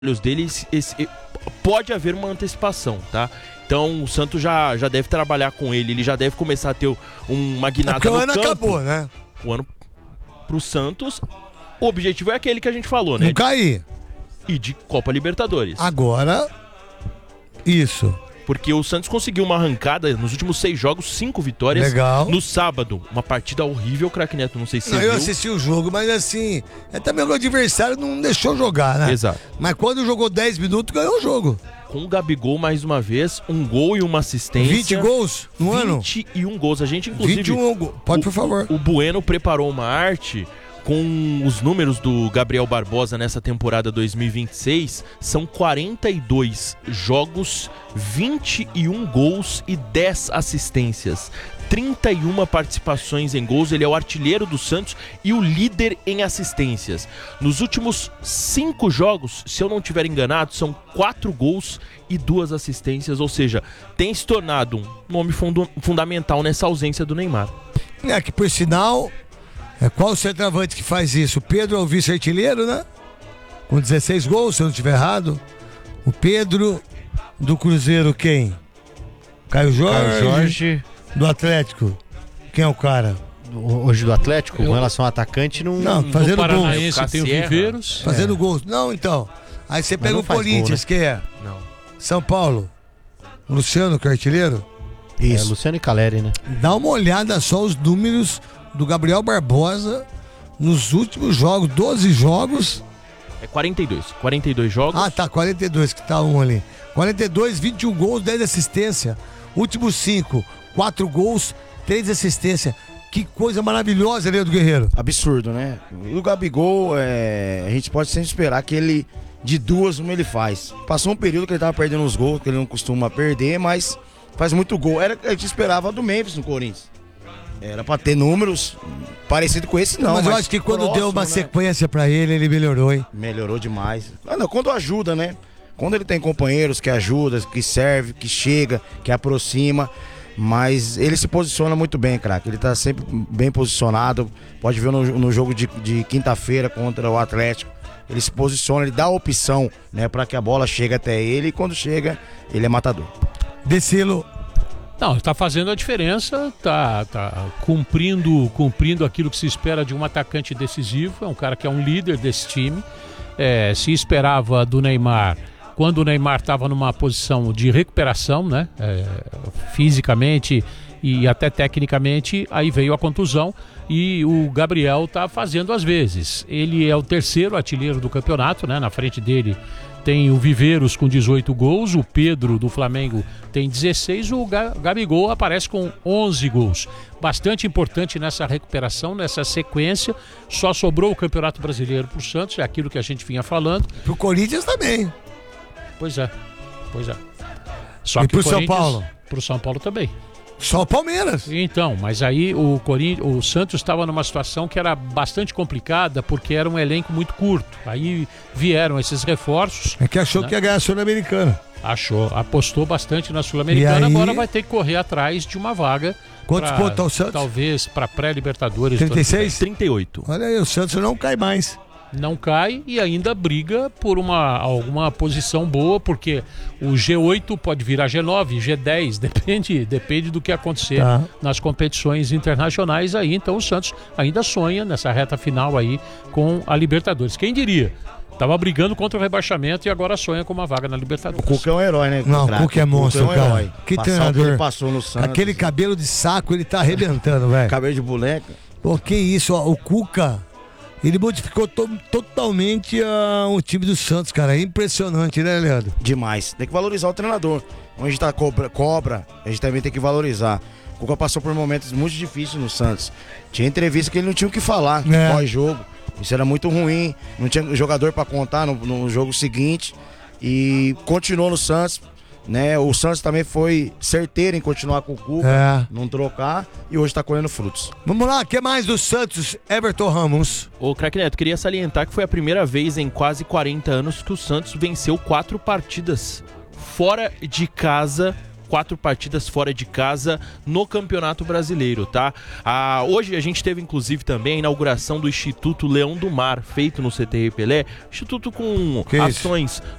olhos deles, pode haver uma antecipação, tá? Então o Santos já deve trabalhar com ele já deve começar a ter uma guinada no campo. Porque o ano acabou, né? O ano pro Santos, o objetivo é aquele que a gente falou, né? Não cair. E de Copa Libertadores. Agora, isso. Porque o Santos conseguiu uma arrancada nos últimos 6 jogos, 5 vitórias. Legal. No sábado, uma partida horrível, craque Neto, não sei se você Eu viu. assisti o jogo, mas assim, também o adversário não deixou jogar, né? Exato. Mas quando jogou 10 minutos, ganhou o jogo. Com o Gabigol, mais uma vez, um gol e uma assistência. 20 gols no ano? 21 gols. A gente, inclusive... 21 gols. Pode, por favor. O Bueno preparou uma arte com os números do Gabriel Barbosa nessa temporada 2026. São 42 jogos, 21 gols e 10 assistências. 31 participações em gols, ele é o artilheiro do Santos e o líder em assistências. Nos últimos 5 jogos, se eu não estiver enganado, são 4 gols e 2 assistências, ou seja, tem se tornado um nome fundamental nessa ausência do Neymar. Que por sinal, qual o centroavante que faz isso? O Pedro é o vice-artilheiro, né? Com 16 gols, se eu não estiver errado. O Pedro do Cruzeiro, quem? Caio Jorge. Do Atlético, quem é o cara? Hoje do Atlético, com relação ao atacante, não fazendo gols. Paranaense tem o Viveiros. Fazendo gols. Não, então. Aí você pega o Corinthians, gol, né? quem é? Não. São Paulo. Luciano, que é artilheiro? Isso. Luciano e Caleri, né? Dá uma olhada só os números do Gabriel Barbosa nos últimos jogos, 12 jogos. É 42 jogos. Ah, tá, 42 que tá um ali. 42, 21 gols, 10 assistências. Últimos 5, 4 gols, 3 assistências. Que coisa maravilhosa, Leandro Guerreiro. Absurdo, né? E o Gabigol, a gente pode sempre esperar que ele, de 2, uma ele faz. Passou um período que ele tava perdendo os gols, que ele não costuma perder, mas faz muito gol. Era o que a gente esperava do Memphis no Corinthians. Era pra ter números parecidos com esse, não. Mas eu acho que quando próximo, deu uma né? sequência pra ele melhorou, hein? Melhorou demais. Quando ajuda, né? Quando ele tem companheiros que ajudam, que serve, que chega, que aproxima. Mas ele se posiciona muito bem, craque. Ele tá sempre bem posicionado. Pode ver no jogo de quinta-feira contra o Atlético. Ele se posiciona, ele dá a opção, né, para que a bola chegue até ele. E quando chega, ele é matador. Decilo. Não, está fazendo a diferença, tá cumprindo aquilo que se espera de um atacante decisivo. É um cara que é um líder desse time. Se esperava do Neymar, quando o Neymar estava numa posição de recuperação, né? Fisicamente e até tecnicamente, aí veio a contusão e o Gabriel está fazendo às vezes. Ele é o 3º artilheiro do campeonato, né? Na frente dele tem o Viveiros com 18 gols, o Pedro do Flamengo tem 16, o Gabigol aparece com 11 gols. Bastante importante nessa recuperação, nessa sequência. Só sobrou o Campeonato Brasileiro para o Santos, é aquilo que a gente vinha falando. Pro Corinthians também. Pois é. Só e que pro São Paulo? Pro São Paulo também. Só o Palmeiras. Então, mas aí o Santos estava numa situação que era bastante complicada, porque era um elenco muito curto. Aí vieram esses reforços. É que achou, né, que ia ganhar a Sul-Americana. Apostou bastante na Sul-Americana, aí... agora vai ter que correr atrás de uma vaga. Quantos pontos tá o Santos? Talvez para pré-Libertadores. 36? 38. Olha aí, o Santos não cai mais. Não cai e ainda briga por alguma posição boa, porque o G8 pode virar G9, G10, depende do que acontecer nas competições internacionais aí. Então o Santos ainda sonha nessa reta final aí com a Libertadores. Quem diria? Tava brigando contra o rebaixamento e agora sonha com uma vaga na Libertadores. O Cuca é um herói, né? Não, o Cuca é monstro, cara. Herói. Que Passar treinador. o que ele passou no Santos. Aquele cabelo de saco, ele tá arrebentando, velho. Cabelo de boneca. Pô, que isso, ó, o Cuca, ele modificou totalmente o time do Santos, cara. É impressionante, né, Leandro? Demais. Tem que valorizar o treinador. Onde a gente tá cobra, a gente também tem que valorizar. O Cuca passou por momentos muito difíceis no Santos. Tinha entrevista que ele não tinha o que falar pós-jogo. Isso era muito ruim. Não tinha jogador pra contar no jogo seguinte. E continuou no Santos, né? O Santos também foi certeiro em continuar com o Cuca, não trocar, e hoje tá colhendo frutos. Vamos lá, o que mais do Santos? Everton Ramos. Ô, craque Neto, queria salientar que foi a primeira vez em quase 40 anos que o Santos venceu 4 partidas fora de casa 4 partidas fora de casa no Campeonato Brasileiro, tá? Hoje a gente teve, inclusive, também a inauguração do Instituto Leão do Mar, feito no CTR Pelé. Instituto com ações